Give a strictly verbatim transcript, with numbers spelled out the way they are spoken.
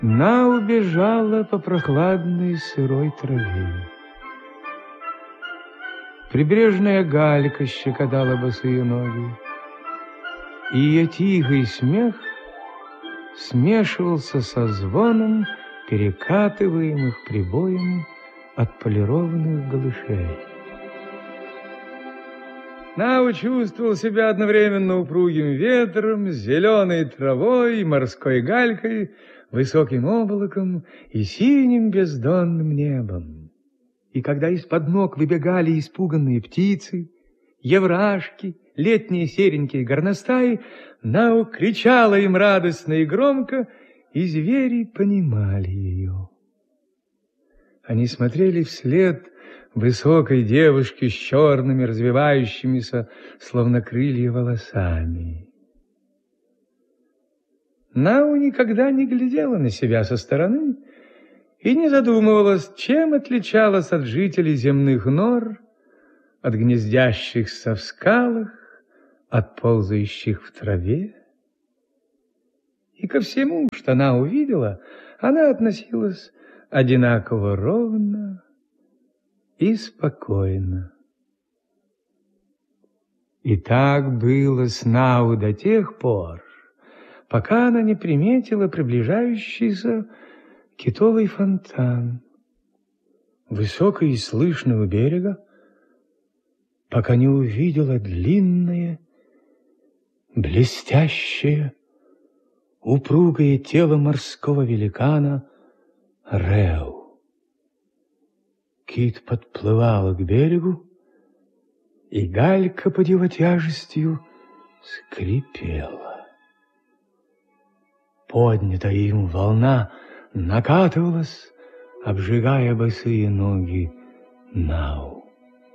На убежала по прохладной сырой траве. Прибрежная галька щекотала босые ноги, и ее тихий смех смешивался со звоном перекатываемых прибоем отполированных голышей. Нау чувствовал себя одновременно упругим ветром, зеленой травой, морской галькой, высоким облаком и синим бездонным небом. И когда из-под ног выбегали испуганные птицы, еврашки, летние серенькие горностаи, Нау кричала им радостно и громко, и звери понимали ее. Они смотрели вслед высокой девушке с черными, развивающимися, словно крылья, волосами. Нау никогда не глядела на себя со стороны и не задумывалась, чем отличалась от жителей земных нор, от гнездящихся в скалах, от ползающих в траве. И ко всему, что она увидела, она относилась одинаково ровно и спокойно. И так было с Нау до тех пор, пока она не приметила приближающийся китовый фонтан, высокий и слышный у берега, пока не увидела длинное, блестящее, упругое тело морского великана Реу. Кит подплывала к берегу, и галька под его тяжестью скрипела. Поднятая им волна накатывалась, обжигая босые ноги Нау.